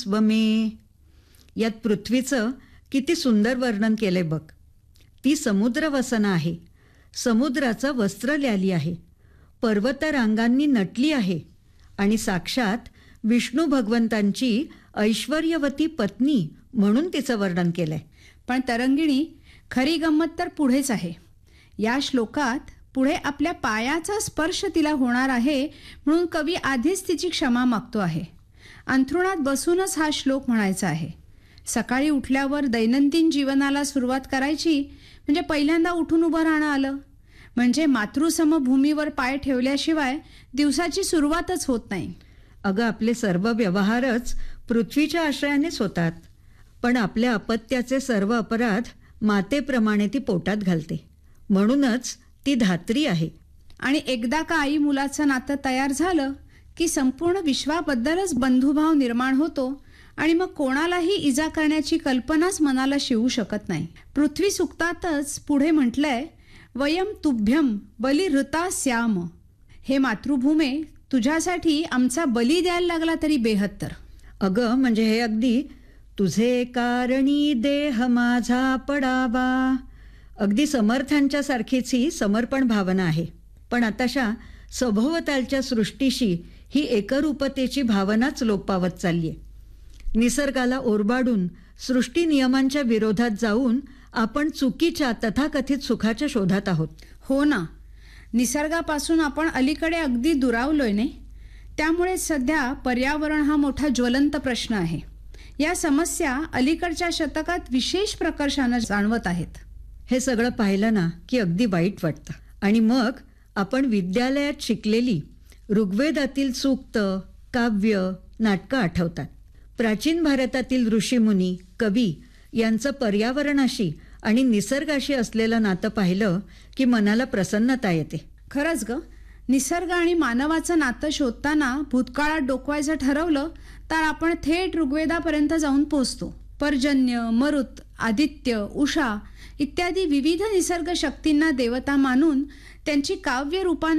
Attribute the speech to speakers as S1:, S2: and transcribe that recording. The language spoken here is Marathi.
S1: स्वमे. यात पृथ्वीचं किती सुंदर वर्णन केलंय बघ. ती समुद्रवसना आहे, समुद्राचं वस्त्र ल्याली आहे, पर्वतरांगांनी नटली आहे आणि साक्षात विष्णू भगवंतांची ऐश्वर्यवती पत्नी म्हणून तिचं वर्णन केलंय.
S2: पण तरंगिणी, खरी गंमत तर पुढेच आहे. या श्लोकात पुढे आपल्या पायाचा स्पर्श तिला होणार आहे म्हणून कवी आधीच तिची क्षमा मागतो आहे. अंथरुणात बसूनच हा श्लोक म्हणायचा आहे. सकाळी उठल्यावर दैनंदिन जीवनाला सुरुवात करायची म्हणजे पहिल्यांदा उठून उभं राहणं आलं, म्हणजे मातृसम भूमीवर पाय ठेवल्याशिवाय दिवसाची सुरुवातच होत नाही.
S1: अगं, आपले सर्व व्यवहारच पृथ्वीच्या आश्रयानेच होतात, पण आपल्या अपत्याचे सर्व अपराध मातेप्रमाणे ती पोटात घालते, म्हणूनच ती धात्री आहे.
S2: आणि एकदा का आई मुलाचं नातं तयार झालं की संपूर्ण विश्वाबद्दलच बंधुभाव निर्माण होतो आणि मग कोणालाही इजा करण्याची कल्पनाच मनाला शिवू शकत नाही. पृथ्वी सुक्तातच पुढे म्हटलंय, वयम तुभ्यम बलिहृता स्याम. हे मातृभूमे, तुझ्यासाठी आमचा बली द्यायला लागला तरी बेहत्तर.
S1: अगं, म्हणजे हे अगदी तुझे कारणी देह माझा पडावा, अगदी समर्थांच्या सारखीच ही समर्पण भावना आहे. पण आताशा सभोवतालच्या सृष्टीशी ही एकरूपतेची भावनाच लोप पावत चाललीये. निसर्गाला ओरबाडून सृष्टी नियमांच्या विरोधात जाऊन आपण चुकीच्या तथाकथित सुखाच्या शोधात आहोत.
S2: हो ना, निसर्गापासून आपण अलीकडे अगदी दुरावलोय ने. त्यामुळे सध्या पर्यावरण हा मोठा ज्वलंत प्रश्न आहे. या समस्या अलीकडच्या शतकात विशेष प्रकर्षानं जाणवत आहेत.
S1: हे सगळं पाहिलं ना की अगदी वाईट वाटतं. आणि मग आपण विद्यालयात शिकलेली ऋग्वेदातील सूक्त, काव्य, नाटकं आठवतात. प्राचीन भारतातील ऋषीमुनी, कवी यांचं पर्यावरणाशी आणि निसर्गाशी असलेलं नातं पाहिलं की मनाला प्रसन्नता येते.
S2: खरंच ग, निसर्ग आणि मानवाचं नातं शोधताना भूतकाळात डोकवायचं ठरवलं तर आपण थेट ऋग्वेदापर्यंत जाऊन पोहोचतो. पर्जन्य, मरुत, आदित्य, उषा इत्यादी विविध निसर्ग शक्तींना देवता मानून त्यांची काव्य रूपानं